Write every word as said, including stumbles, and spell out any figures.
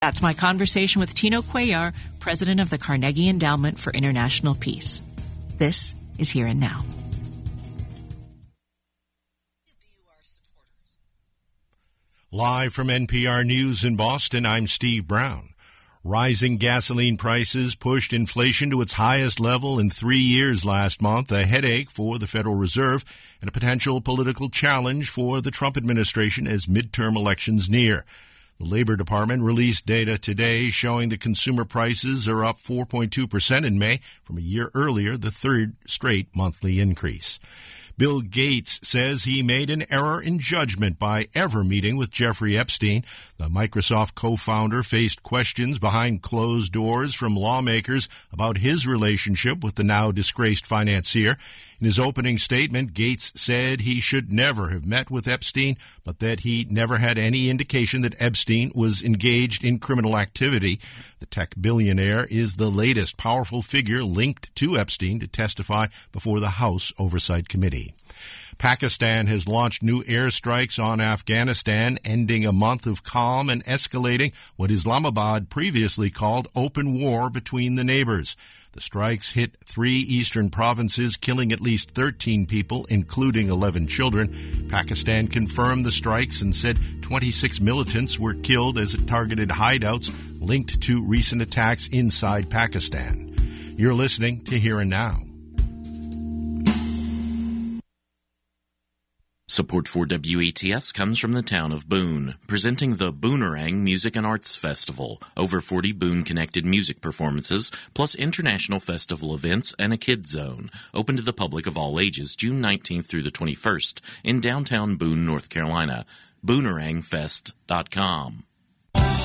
That's my conversation with Tino Cuellar, president of the Carnegie Endowment for International Peace. This is Here and Now. Live from N P R News in Boston, I'm Steve Brown. Rising gasoline prices pushed inflation to its highest level in three years last month, a headache for the Federal Reserve and a potential political challenge for the Trump administration as midterm elections near. The Labor Department released data today showing that consumer prices are up four point two percent in May from a year earlier, the third straight monthly increase. Bill Gates says he made an error in judgment by ever meeting with Jeffrey Epstein. The Microsoft co-founder faced questions behind closed doors from lawmakers about his relationship with the now disgraced financier. In his opening statement, Gates said he should never have met with Epstein, but that he never had any indication that Epstein was engaged in criminal activity. The tech billionaire is the latest powerful figure linked to Epstein to testify before the House Oversight Committee. Pakistan has launched new airstrikes on Afghanistan, ending a month of calm and escalating what Islamabad previously called open war between the neighbors. The strikes hit three eastern provinces, killing at least thirteen people, including eleven children. Pakistan confirmed the strikes and said twenty-six militants were killed as it targeted hideouts linked to recent attacks inside Pakistan. You're listening to Here and Now. Support for W A T S comes from the town of Boone, presenting the Boonerang Music and Arts Festival. Over forty Boone-connected music performances, plus international festival events and a kids zone. Open to the public of all ages June nineteenth through the twenty-first in downtown Boone, North Carolina. Boonerang Fest dot com.